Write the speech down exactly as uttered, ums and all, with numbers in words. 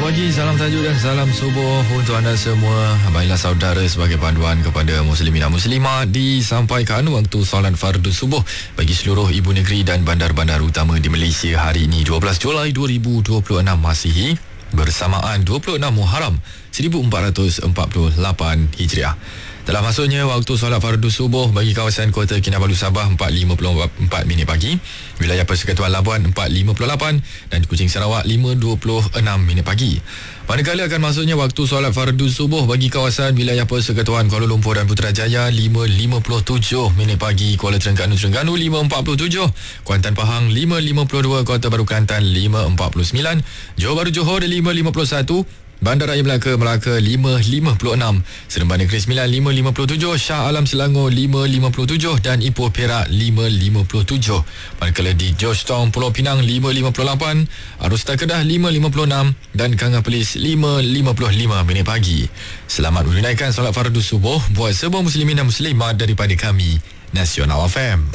pagi, salam tajuk dan salam subuh untuk anda semua. Baiklah saudara, sebagai panduan kepada muslimin dan muslimat, disampaikan waktu solat fardu subuh bagi seluruh ibu negeri dan bandar-bandar utama di Malaysia hari ini dua belas Julai dua ribu dua puluh enam Masihi, bersamaan dua puluh enam Muharram seribu empat ratus empat puluh lapan Hijriah. Telah masuknya waktu solat fardu subuh bagi kawasan Kota Kinabalu Sabah empat lima puluh empat minit pagi, wilayah Persekutuan Labuan empat lima puluh lapan dan Kuching Sarawak lima dua puluh enam minit pagi. Manakala akan masuknya waktu solat fardu subuh bagi kawasan wilayah Persekutuan Kuala Lumpur dan Putrajaya lima lima puluh tujuh minit pagi, Kuala Terengganu Terengganu lima empat puluh tujuh, Kuantan Pahang lima lima puluh dua, Kota Baru Kelantan lima empat puluh sembilan, Johor Bahru Johor lima lima puluh satu, Bandaraya Melaka Melaka lima lima puluh enam, Seremban Negeri Sembilan lima lima puluh tujuh, Shah Alam Selangor lima lima puluh tujuh dan Ipoh Perak lima lima puluh tujuh. Manakala di Georgetown Pulau Pinang lima lima puluh lapan, Arusta Kedah lima lima puluh enam dan Kanga Perlis lima lima puluh lima minit pagi. Selamat menunaikan solat fardu subuh buat semua muslimin dan muslimat daripada kami, Nasional F M.